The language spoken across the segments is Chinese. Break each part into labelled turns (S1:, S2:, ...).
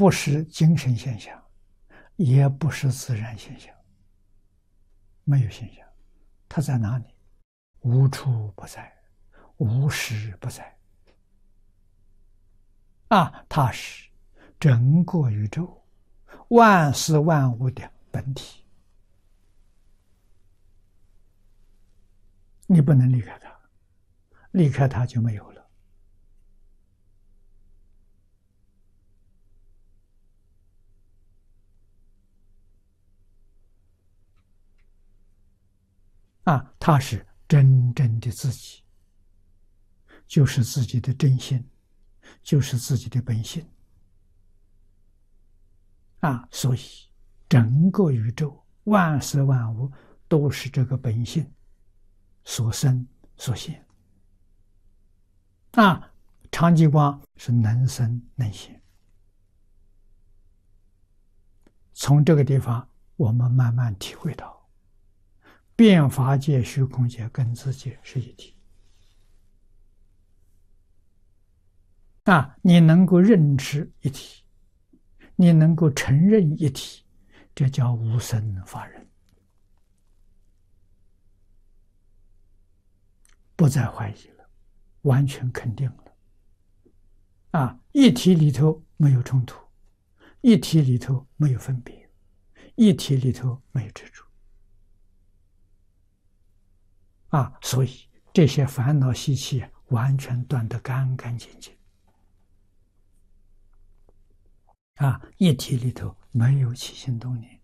S1: 不是精神现象，也不是自然现象，没有现象，它在哪里？无处不在，无时不在。它是整个宇宙万事万物的本体，你不能离开它，离开它就没有了。它是真正的自己，就是自己的真心，就是自己的本性。所以整个宇宙万事万物都是这个本性所生所现。常寂光是能生能现。从这个地方我们慢慢体会到，变法界、虚空界跟自界是一体。你能够认知一体，你能够承认一体，这叫无生法忍，不再怀疑了，完全肯定了。一体里头没有冲突，一体里头没有分别，一体里头没有执着。所以这些烦恼习气完全断得干干净净。一体里头没有起心动念，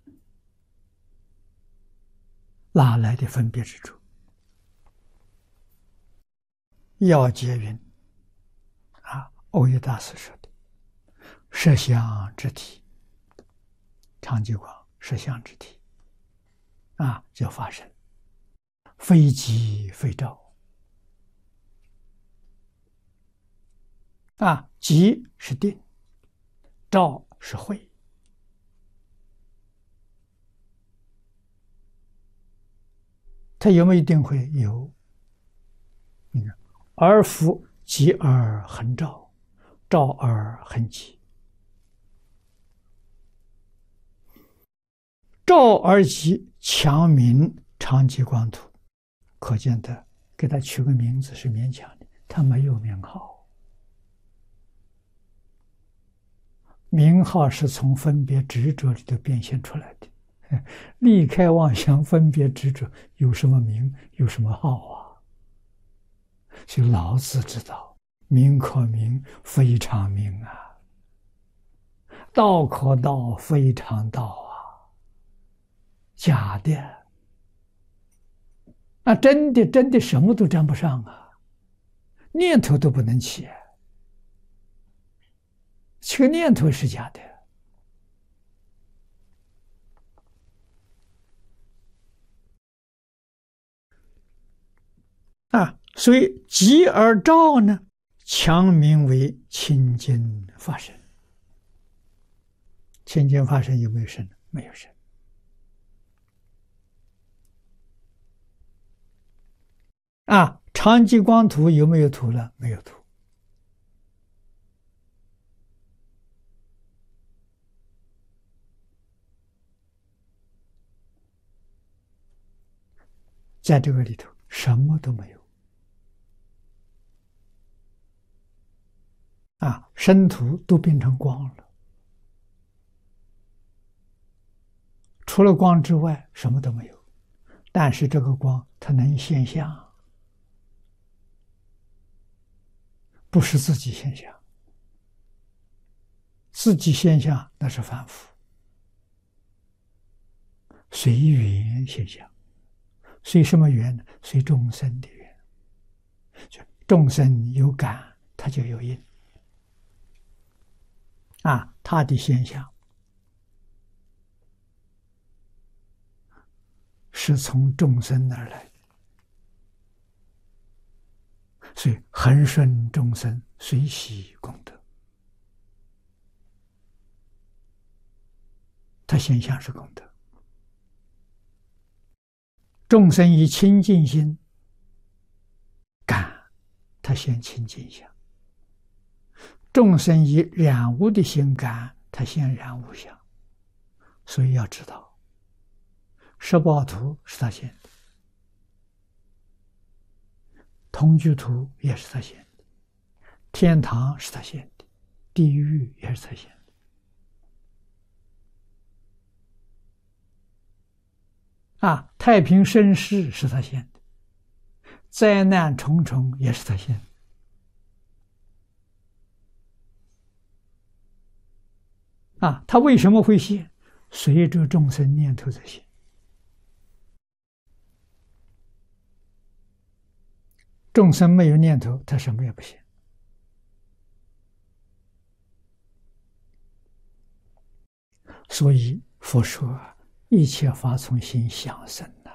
S1: 哪来的分别之处？要解云欧耶大师说的，实相之体，常寂光实相之体，就发生，非即非照。即是定，照是慧。它有没有定慧？有。你看，而复即而恒照，照而恒即。照而即，强名常寂光图，可见的给他取个名字是勉强的，他没有名号。名号是从分别执着里头变现出来的，离开妄想分别执着，有什么名，有什么号啊？所以老子知道，名可名，非常名啊；道可道，非常道啊。假的，真的什么都沾不上啊，念头都不能起。这个念头是假的。所以即而照呢，强名为清净法身。清净法身有没有身？没有身。常寂光图有没有图了？没有图。在这个里头什么都没有。身土都变成光了，除了光之外什么都没有。但是这个光它能现象，不是自己现象。自己现象那是凡夫，随缘现象。随什么缘呢？随众生的缘。就众生有感，它就有因。它的现象是从众生而来的，所以恒顺众生，随喜功德。它现象是功德。众生以清净心感，他现清净相；众生以染污的心感，他它现然无相，所以要知道，十报图是他现的，同居图也是他现的，天堂是他现的，地狱也是他现的。太平盛世是他现的，灾难重重也是他现的。他为什么会现？随着众生念头在现。众生没有念头，他什么也不现。所以佛说，一切法从心想生呐。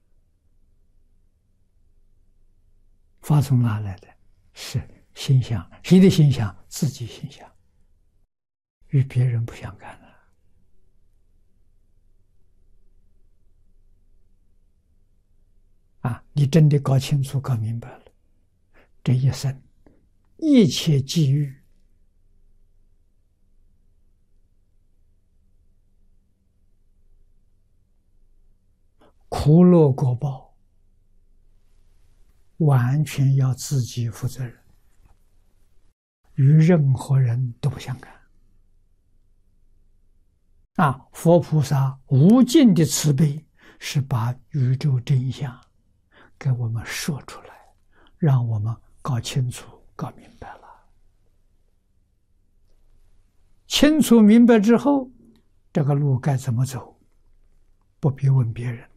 S1: 法从哪来的？是心想。谁的心想？自己心想，与别人不相干了。你真的搞清楚、搞明白了，这一生一切际遇，苦乐果报，完全要自己负责任，与任何人都不相干。佛菩萨无尽的慈悲，是把宇宙真相给我们说出来，让我们搞清楚、搞明白了。清楚明白之后，这个路该怎么走，不必问别人，